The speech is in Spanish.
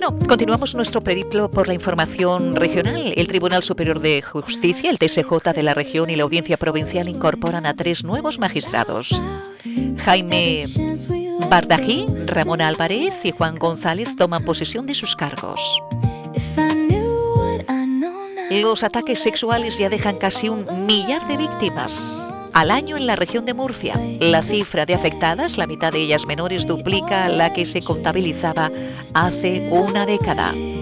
Bueno, continuamos nuestro periplo por la información regional. El Tribunal Superior de Justicia, el TSJ de la región y la Audiencia Provincial incorporan a 3 nuevos magistrados. Jaime Bardají, Ramón Álvarez y Juan González toman posesión de sus cargos. Los ataques sexuales ya dejan casi 1 millar de víctimas al año en la región de Murcia. La cifra de afectadas, la mitad de ellas menores, duplica la que se contabilizaba hace una década.